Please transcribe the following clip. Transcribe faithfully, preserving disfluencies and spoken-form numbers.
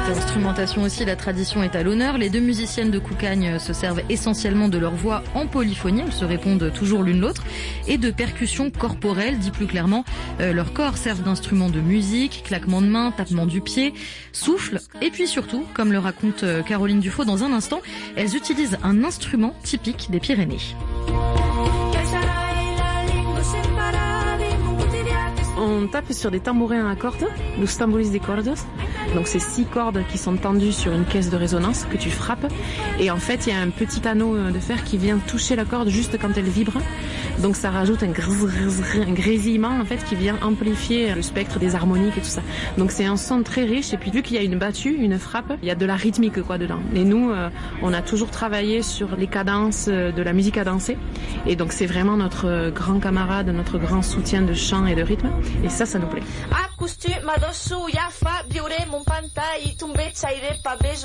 Instrumentation aussi, la tradition est à l'honneur. Les deux musiciennes de Koukagne se servent essentiellement de leur voix en polyphonie, elles se répondent toujours l'une l'autre, et de percussions corporelles, dit plus clairement, euh, leur corps servent d'instrument de musique, claquement de main, tapement du pied, souffle, et puis surtout, comme le raconte Caroline Dufaux dans un instant, elles utilisent un instrument typique des Pyrénées. On tape sur des tambourins à cordes, los tambores de cordes. Donc c'est six cordes qui sont tendues sur une caisse de résonance que tu frappes. Et en fait, il y a un petit anneau de fer qui vient toucher la corde juste quand elle vibre. Donc ça rajoute un, grz, grz, un grésillement en fait qui vient amplifier le spectre des harmoniques et tout ça. Donc c'est un son très riche. Et puis vu qu'il y a une battue, une frappe, il y a de la rythmique quoi dedans. Et nous, euh, on a toujours travaillé sur les cadences de la musique à danser. Et donc c'est vraiment notre grand camarade, notre grand soutien de chant et de rythme. Et ça, ça nous plaît.